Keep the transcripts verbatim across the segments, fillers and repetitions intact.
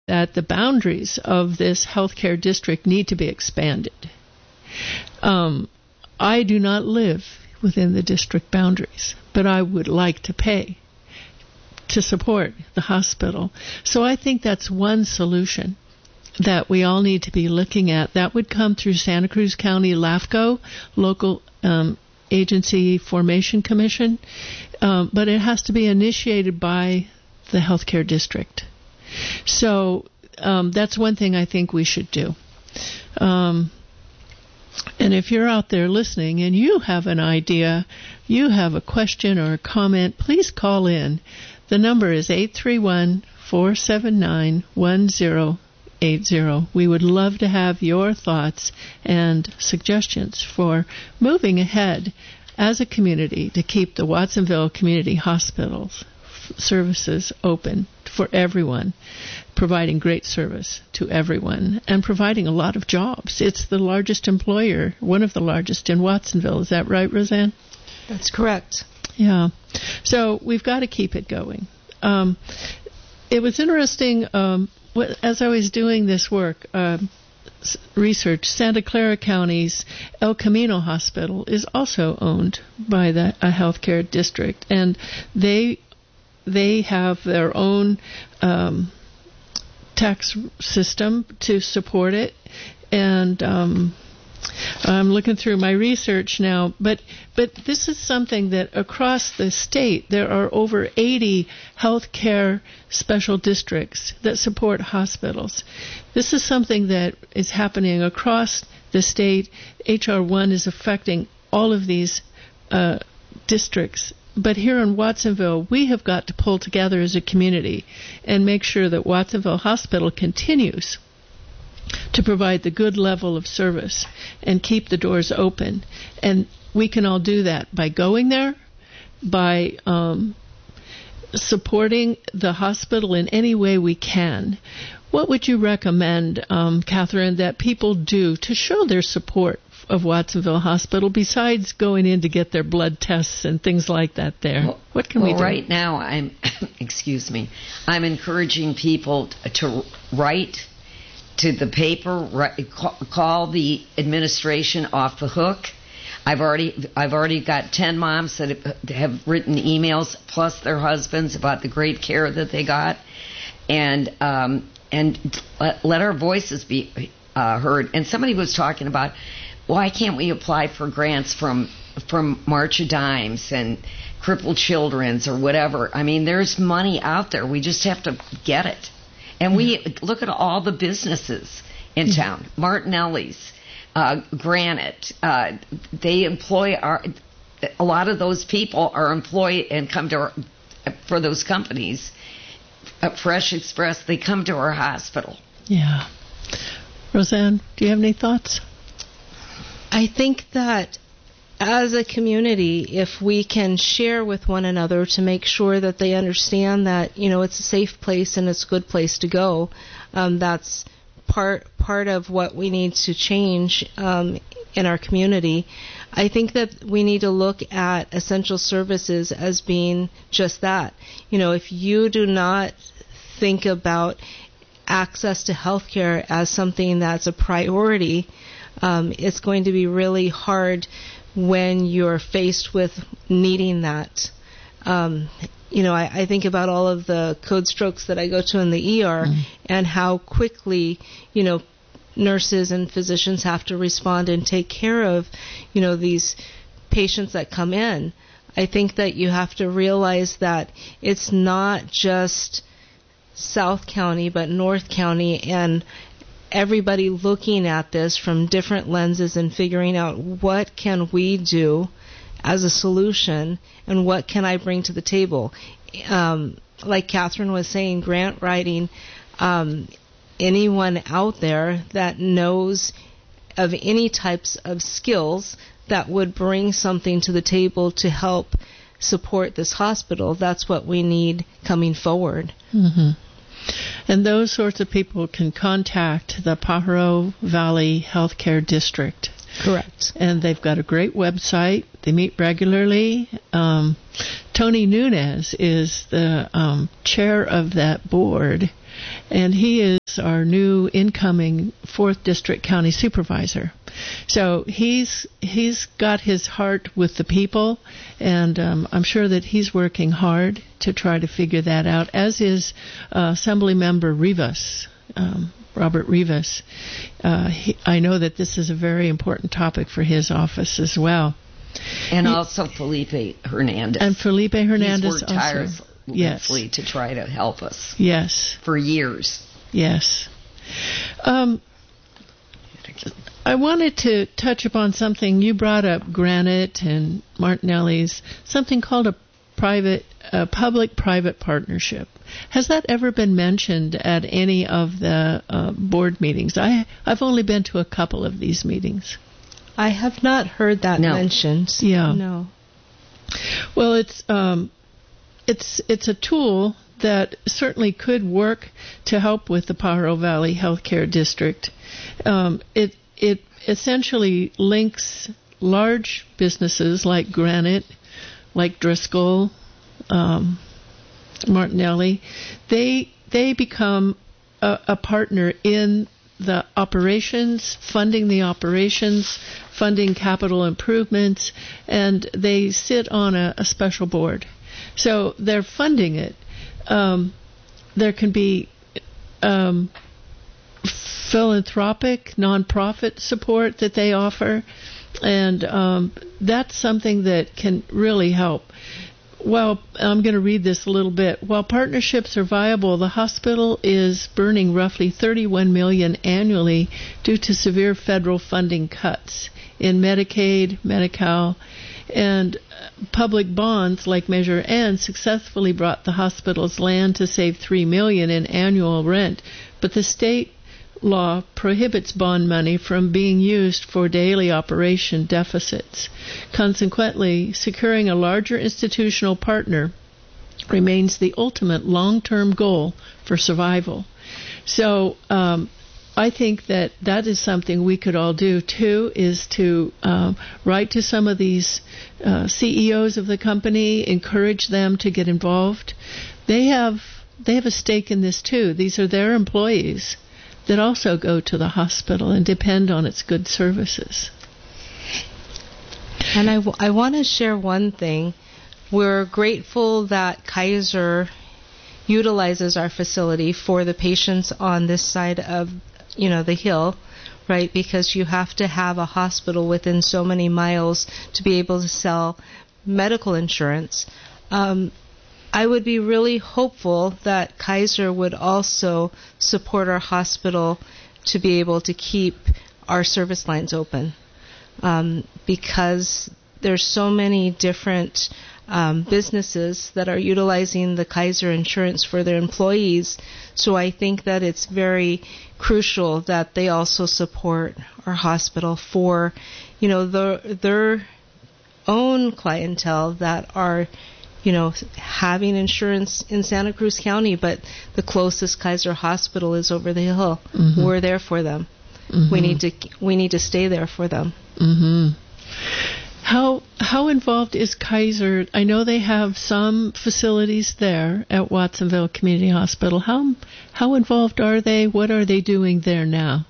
that the boundaries of this healthcare district need to be expanded. Um, I do not live within the district boundaries, but I would like to pay to support the hospital. So I think that's one solution that we all need to be looking at. That would come through Santa Cruz County LAFCO, Local um, Agency Formation Commission, um, but it has to be initiated by the healthcare district. So um, that's one thing I think we should do. Um, and if you're out there listening and you have an idea, you have a question or a comment, please call in. The number is eight three one, four seven nine, one zero eight zero. We would love to have your thoughts and suggestions for moving ahead as a community to keep the Watsonville Community Hospital's services open for everyone, providing great service to everyone, and providing a lot of jobs. It's the largest employer, one of the largest in Watsonville. Is that right, Roseanne? That's correct. Yeah. So we've got to keep it going. Um, it was interesting, um, as I was doing this work, uh, research, Santa Clara County's El Camino Hospital is also owned by the, a healthcare district, and they they have their own um, tax system to support it, and um, I'm looking through my research now, but but this is something that across the state there are over eighty healthcare special districts that support hospitals. This is something that is happening across the state. H R one is affecting all of these uh, districts. But here in Watsonville, we have got to pull together as a community and make sure that Watsonville Hospital continues to provide the good level of service and keep the doors open. And we can all do that by going there, by um, supporting the hospital in any way we can. What would you recommend, um, Catherine, that people do to show their support of Watsonville Hospital besides going in to get their blood tests and things like that there? Well, what can well, we do? Right now, I'm, excuse me, I'm encouraging people to write to the paper, write, call the administration off the hook. I've already I've already got ten moms that have written emails, plus their husbands, about the great care that they got, and um, and let, let our voices be uh, heard. And somebody was talking about, why can't we apply for grants from from March of Dimes and Crippled Children's or whatever? I mean, there's money out there. We just have to get it. And we look at all the businesses in town, Martinelli's, uh, Granite. Uh, they employ our, a lot of those people are employed and come to our, for those companies. Uh, Fresh Express, they come to our hospital. Yeah. Roseanne, do you have any thoughts? I think that as a community, if we can share with one another to make sure that they understand that, you know, it's a safe place and it's a good place to go, um, that's part part of what we need to change um, in our community. I think that we need to look at essential services as being just that. You know, if you do not think about access to healthcare as something that's a priority, um, it's going to be really hard when you're faced with needing that. Um, you know, I, I think about all of the code strokes that I go to in the E R mm. and how quickly, you know, nurses and physicians have to respond and take care of, you know, these patients that come in. I think that you have to realize that it's not just South County, but North County, and everybody looking at this from different lenses and figuring out what can we do as a solution and what can I bring to the table. Um, like Catherine was saying, grant writing, um, anyone out there that knows of any types of skills that would bring something to the table to help support this hospital, that's what we need coming forward. Mm-hmm. And those sorts of people can contact the Pajaro Valley Healthcare District. Correct. And they've got a great website. They meet regularly. Um, Tony Nunez is the um, chair of that board, and he is our new incoming fourth District County Supervisor. So he's he's got his heart with the people, and um, I'm sure that he's working hard to try to figure that out, as is uh, Assemblymember Rivas, um, Robert Rivas. Uh, he, I know that this is a very important topic for his office as well. And he, also Felipe Hernandez. And Felipe Hernandez He's worked also. tirelessly Yes. to try to help us. Yes. For years. Yes. Um, I wanted to touch upon something you brought up, Granite and Martinelli's, something called a private, a public-private partnership. Has that ever been mentioned at any of the uh, board meetings? I, I've only been to a couple of these meetings. I have not heard that No. mentioned. Yeah. No. Well, it's um, it's it's a tool that certainly could work to help with the Pajaro Valley Healthcare District. Um, it it essentially links large businesses like Granite, like Driscoll, um, Martinelli. They they become a, a partner in the operations, funding the operations, funding capital improvements, and they sit on a, a special board. So they're funding it. Um, there can be um, philanthropic, nonprofit support that they offer, and um, that's something that can really help. Well, I'm going to read this a little bit. While partnerships are viable, the hospital is burning roughly thirty-one million dollars annually due to severe federal funding cuts in Medicaid, Medi-Cal, and public bonds like Measure N successfully brought the hospital's land to save three million dollars in annual rent, but the state law prohibits bond money from being used for daily operation deficits. Consequently, securing a larger institutional partner remains the ultimate long-term goal for survival. So um, I think that that is something we could all do, too, is to um, write to some of these uh, C E Os of the company, encourage them to get involved. They have they have a stake in this, too. These are their employees that also go to the hospital and depend on its good services. And I, w- I want to share one thing. We're grateful that Kaiser utilizes our facility for the patients on this side of, you know, the hill, right? Because you have to have a hospital within so many miles to be able to sell medical insurance. Um, I would be really hopeful that Kaiser would also support our hospital to be able to keep our service lines open, um, because there's so many different um, businesses that are utilizing the Kaiser insurance for their employees. So I think that it's very crucial that they also support our hospital for, you know, the, their own clientele that are, you know, having insurance in Santa Cruz County, but the closest Kaiser hospital is over the hill. Mm-hmm. We're there for them. Mm-hmm. We need to we need to stay there for them. Mm-hmm. How how involved is Kaiser? I know they have some facilities there at Watsonville Community Hospital. How how involved are they? What are they doing there now?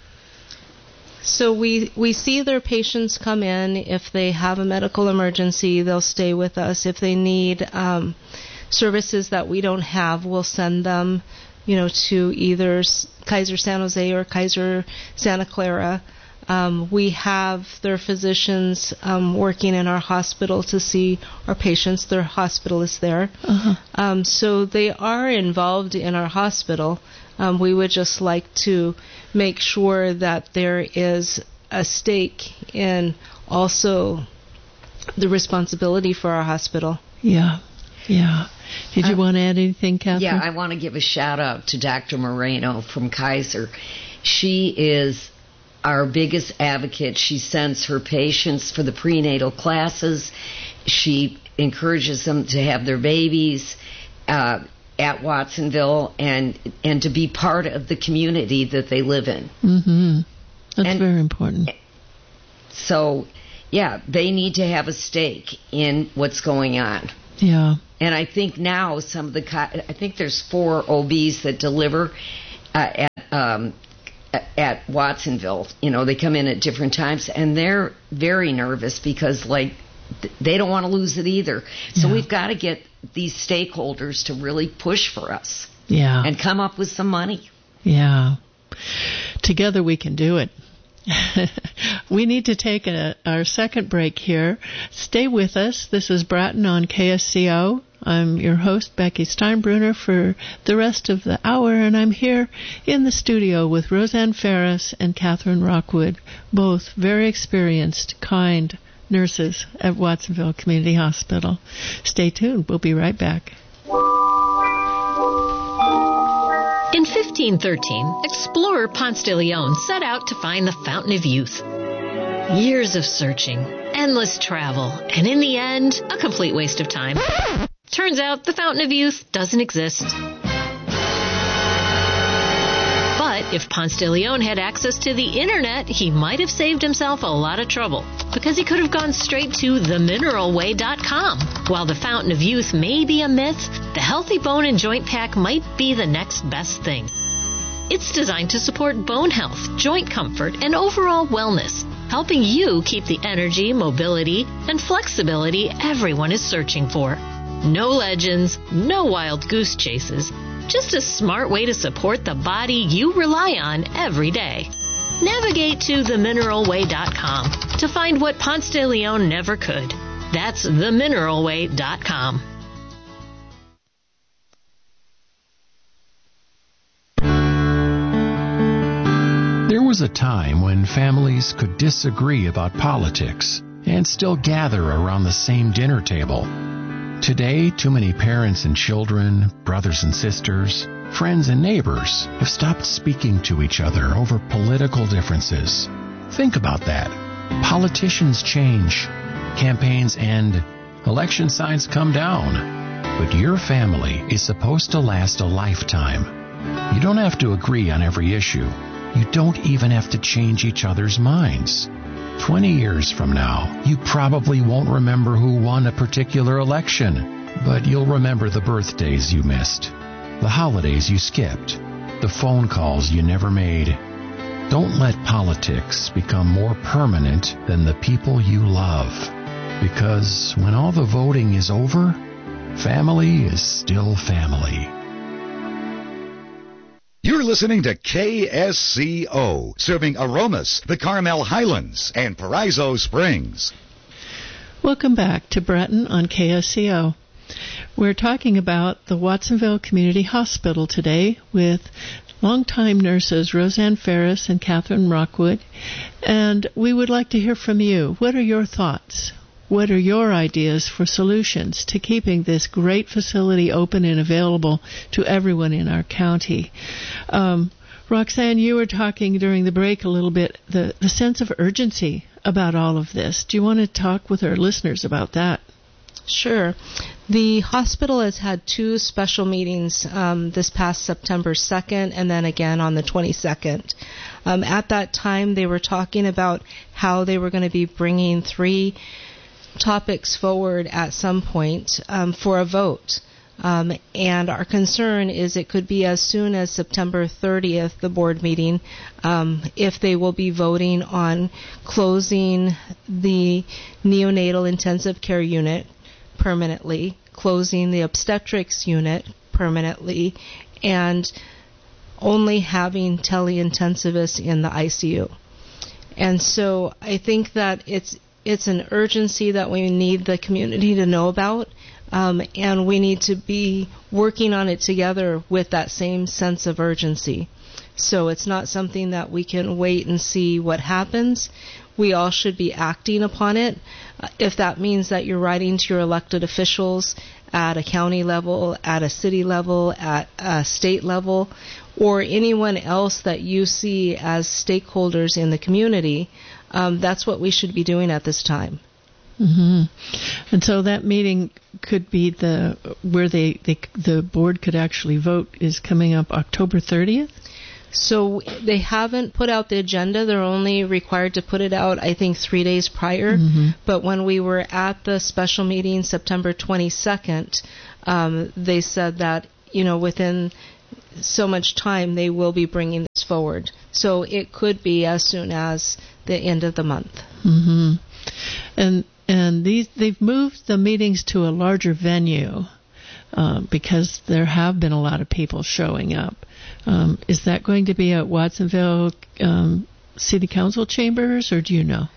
So we, we see their patients come in. If they have a medical emergency, they'll stay with us. If they need um, services that we don't have, we'll send them, you know, to either Kaiser San Jose or Kaiser Santa Clara. Um, we have their physicians um, working in our hospital to see our patients. Their hospital is there. Uh-huh. Um, so they are involved in our hospital. Um, we would just like to make sure that there is a stake in also the responsibility for our hospital. Yeah, yeah. Did you uh, want to add anything, Catherine? Yeah, I want to give a shout out to Doctor Moreno from Kaiser. She is our biggest advocate. She sends her patients for the prenatal classes. She encourages them to have their babies uh, at Watsonville and and to be part of the community that they live in. Mm-hmm. That's and very important. So, yeah, they need to have a stake in what's going on. Yeah. And I think now some of the, I think there's four O Bs that deliver, uh, at um, at Watsonville. You know, they come in at different times, and they're very nervous because, like, they don't want to lose it either. So yeah. we've got to get these stakeholders to really push for us. Yeah. And come up with some money. Yeah. Together we can do it. We need to take a, our second break here. Stay with us. This is Bratton on K S C O. I'm your host, Becky Steinbruner, for the rest of the hour, and I'm here in the studio with Roseanne Ferris and Catherine Rockwood, both very experienced, kind nurses at Watsonville Community Hospital. Stay tuned. We'll be right back. In fifteen thirteen, explorer Ponce de Leon set out to find the Fountain of Youth. Years of searching, endless travel, and in the end, a complete waste of time. Turns out the Fountain of Youth doesn't exist. But if Ponce de Leon had access to the internet, he might have saved himself a lot of trouble, because he could have gone straight to the mineral way dot com. While the Fountain of Youth may be a myth, the Healthy Bone and Joint Pack might be the next best thing. It's designed to support bone health, joint comfort, and overall wellness, helping you keep the energy, mobility, and flexibility everyone is searching for. No legends, no wild goose chases, just a smart way to support the body you rely on every day. Navigate to the mineral way dot com to find what Ponce de Leon never could. That's the mineral way dot com. There was a time when families could disagree about politics and still gather around the same dinner table. Today, too many parents and children, brothers and sisters, friends and neighbors have stopped speaking to each other over political differences. Think about that. Politicians change, campaigns end, election signs come down. But your family is supposed to last a lifetime. You don't have to agree on every issue. You don't even have to change each other's minds. Twenty years from now, you probably won't remember who won a particular election, but you'll remember the birthdays you missed, the holidays you skipped, the phone calls you never made. Don't let politics become more permanent than the people you love, because when all the voting is over, family is still family. You're listening to K S C O, serving Aromas, the Carmel Highlands, and Paraiso Springs. Welcome back to Bratton on K S C O. We're talking about the Watsonville Community Hospital today with longtime nurses Roseanne Ferris and Catherine Rockwood, and we would like to hear from you. What are your thoughts? What are your ideas for solutions to keeping this great facility open and available to everyone in our county? Um, Roxanne, you were talking during the break a little bit, the, the sense of urgency about all of this. Do you want to talk with our listeners about that? Sure. The hospital has had two special meetings um, this past September second and then again on the twenty-second. Um, at that time, they were talking about how they were going to be bringing three topics forward at some point um, for a vote. Um, and our concern is it could be as soon as September thirtieth, the board meeting, um, if they will be voting on closing the neonatal intensive care unit permanently, closing the obstetrics unit permanently, and only having teleintensivists in the I C U. And so I think that it's It's an urgency that we need the community to know about, um, and we need to be working on it together with that same sense of urgency. So it's not something that we can wait and see what happens. We all should be acting upon it. Uh, if that means that you're writing to your elected officials at a county level, at a city level, at a state level, or anyone else that you see as stakeholders in the community, Um, that's what we should be doing at this time. Mm-hmm. And so that meeting could be the where they, they the board could actually vote is coming up October thirtieth? So they haven't put out the agenda. They're only required to put it out, I think, three days prior. Mm-hmm. But when we were at the special meeting September twenty-second, um, they said that, you know, within so much time, they will be bringing this forward. So it could be as soon as the end of the month. Mm-hmm. And and these they've moved the meetings to a larger venue uh, because there have been a lot of people showing up. Um, is that going to be at Watsonville um, City Council chambers, or do you know?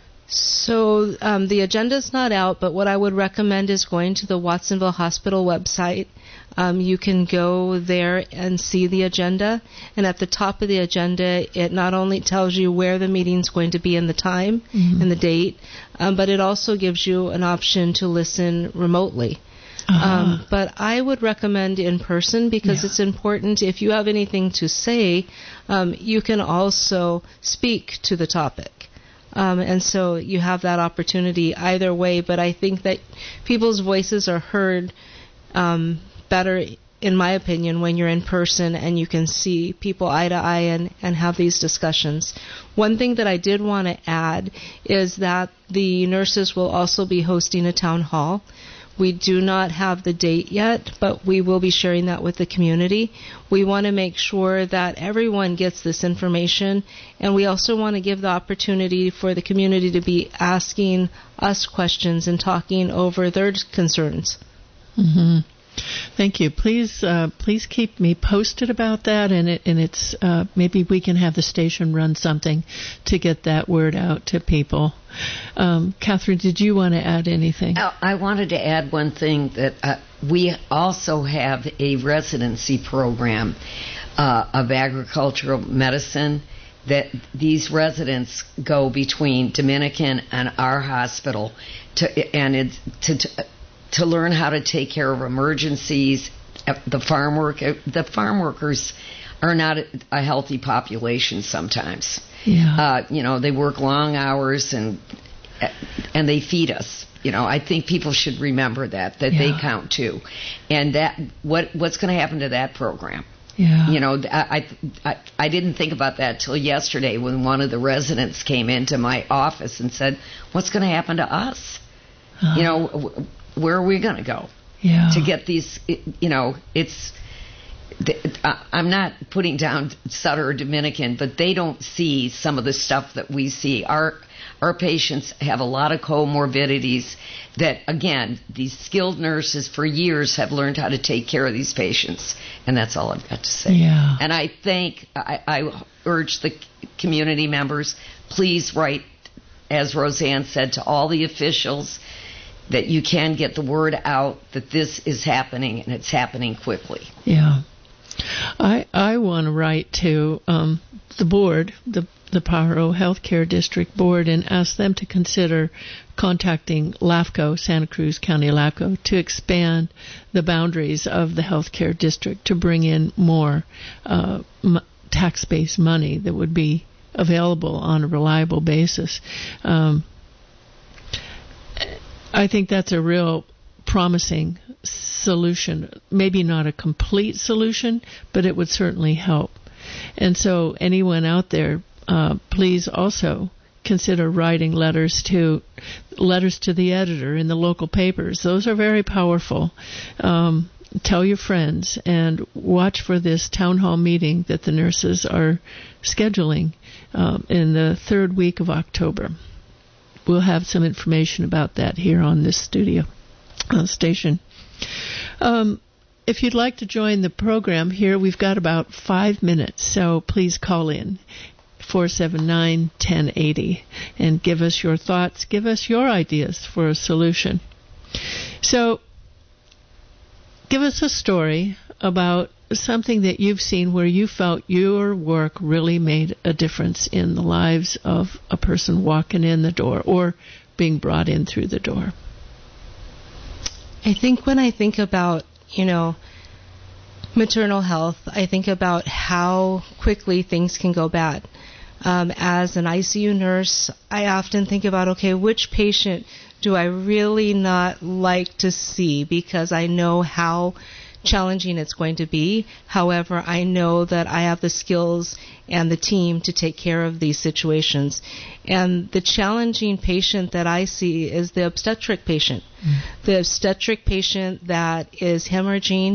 So um, the agenda's not out, but what I would recommend is going to the Watsonville Hospital website. Um, you can go there and see the agenda, and at the top of the agenda, it not only tells you where the meeting's going to be and the time mm-hmm. and the date, um, but it also gives you an option to listen remotely. Uh-huh. Um, but I would recommend in person because yeah. it's important. If you have anything to say, um, you can also speak to the topic. Um, and so you have that opportunity either way, but I think that people's voices are heard um, better, in my opinion, when you're in person and you can see people eye to eye and, and have these discussions. One thing that I did want to add is that the nurses will also be hosting a town hall. We do not have the date yet, but we will be sharing that with the community. We want to make sure that everyone gets this information, and we also want to give the opportunity for the community to be asking us questions and talking over their concerns. Mm-hmm. Thank you. Please, uh, please keep me posted about that, and it, and it's uh, maybe we can have the station run something to get that word out to people. Um, Catherine, did you want to add anything? Oh, I wanted to add one thing that uh, we also have a residency program uh, of agricultural medicine that these residents go between Dominican and our hospital to and it's to. to to learn how to take care of emergencies. The farm work, the farm workers are not a healthy population sometimes. Yeah. Uh, you know, they work long hours and and they feed us. You know, I think people should remember that, that yeah. they count too. And that what what's going to happen to that program? Yeah. You know, I, I I didn't think about that till yesterday when one of the residents came into my office and said, "What's going to happen to us?" Uh-huh. You know, where are we going to go yeah. to get these, you know, it's, I'm not putting down Sutter or Dominican, but they don't see some of the stuff that we see. Our our patients have a lot of comorbidities that, again, these skilled nurses for years have learned how to take care of these patients, and that's all I've got to say. Yeah. And I think, I, I urge the community members, please write, as Roseanne said, to all the officials, that you can get the word out that this is happening and it's happening quickly. Yeah. I I want to write to um, the board, the the Pajaro Healthcare District Board, and ask them to consider contacting LAFCO, Santa Cruz County LAFCO, to expand the boundaries of the healthcare district to bring in more uh, m- tax-based money that would be available on a reliable basis. Um, I think that's a real promising solution. Maybe not a complete solution, but it would certainly help. And so anyone out there, uh, please also consider writing letters to letters to the editor in the local papers. Those are very powerful. Um, tell your friends and watch for this town hall meeting that the nurses are scheduling um, in the third week of October. We'll have some information about that here on this studio uh, station. Um, if you'd like to join the program here, we've got about five minutes, so please call in four seven nine, one zero eight zero and give us your thoughts, give us your ideas for a solution. So give us a story about something that you've seen where you felt your work really made a difference in the lives of a person walking in the door or being brought in through the door. I think when I think about, you know, maternal health, I think about how quickly things can go bad. Um, as an I C U nurse, I often think about, okay, which patient do I really not like to see because I know how challenging it's going to be. However, I know that I have the skills and the team to take care of these situations. And the challenging patient that I see is the obstetric patient. Mm. The obstetric patient that is hemorrhaging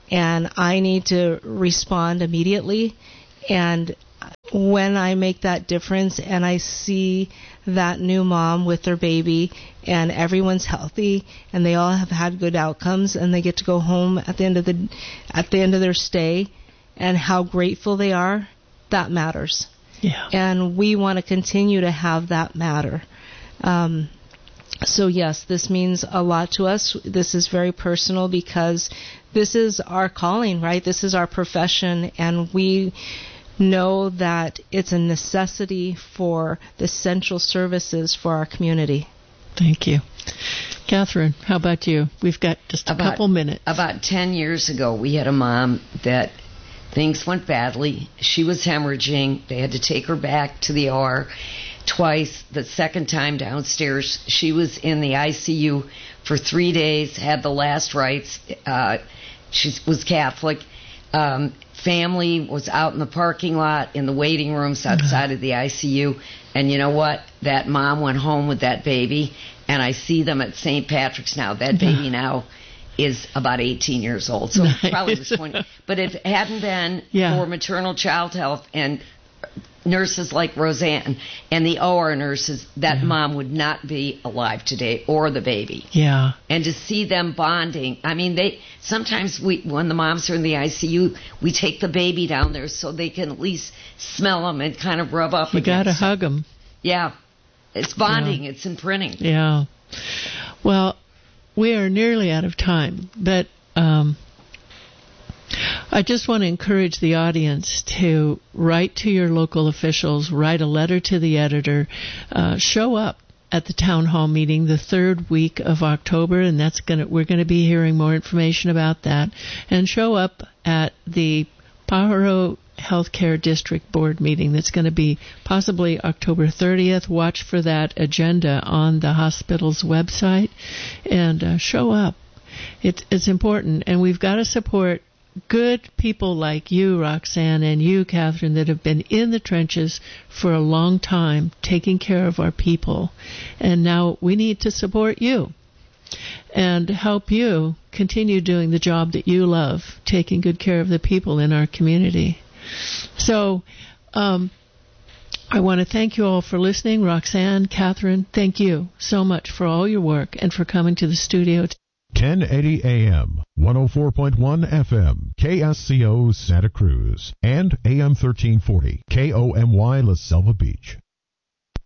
and I need to respond immediately. And when I make that difference and I see that new mom with their baby and everyone's healthy and they all have had good outcomes and they get to go home at the end of the at the end of their stay and how grateful they are, that matters. Yeah. And we want to continue to have that matter. Um, so yes, this means a lot to us. This is very personal because this is our calling, right? This is our profession, and we know that it's a necessity for the essential services for our community. Thank you. Catherine, how about you? We've got just a about, couple minutes. About ten years ago, we had a mom that things went badly. She was hemorrhaging. They had to take her back to the O R twice. The second time downstairs, she was in the I C U for three days, had the last rites. Uh, she was Catholic. Um, family was out in the parking lot, in the waiting rooms outside of the I C U. And you know what? That mom went home with that baby, and I see them at Saint Patrick's now. That baby now is about eighteen years old, so nice. Probably was twenty. But if it hadn't been yeah. for maternal child health and nurses like Roseanne and the O R nurses, that yeah. mom would not be alive today, or the baby. Yeah. And to see them bonding, I mean, they sometimes we when the moms are in the I C U, we take the baby down there so they can at least smell them and kind of rub up. You against got to hug them. Yeah, it's bonding. Yeah. It's imprinting. Yeah. Well, we are nearly out of time, but um, I just want to encourage the audience to write to your local officials, write a letter to the editor, uh, show up at the town hall meeting the third week of October, and that's gonna we're going to be hearing more information about that, and show up at the Pajaro Healthcare District Board meeting that's going to be possibly October thirtieth. Watch for that agenda on the hospital's website and uh, show up. It, it's important, and we've got to support good people like you, Roxanne, and you, Catherine, that have been in the trenches for a long time taking care of our people. And now we need to support you and help you continue doing the job that you love, taking good care of the people in our community. So um, I want to thank you all for listening. Roxanne, Catherine, thank you so much for all your work and for coming to the studio. ten eighty A M, one oh four point one F M, K S C O Santa Cruz, and A M thirteen forty, K O M Y La Selva Beach.